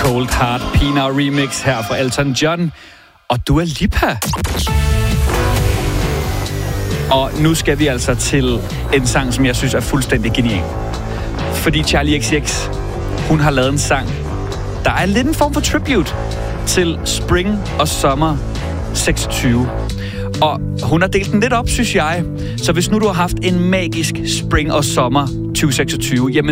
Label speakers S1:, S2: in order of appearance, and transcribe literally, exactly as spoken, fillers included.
S1: Cold Heart Pina remix her fra Elton John og Dua Lipa. Og nu skal vi altså til en sang, som jeg synes er fuldstændig genial. Fordi Charli X C X, hun har lavet en sang, der er lidt en form for tribute til Spring og Summer seksogtyve. Og hun har delt den lidt op, synes jeg. Så hvis nu du har haft en magisk Spring og Summer tyve seksogtyve, jamen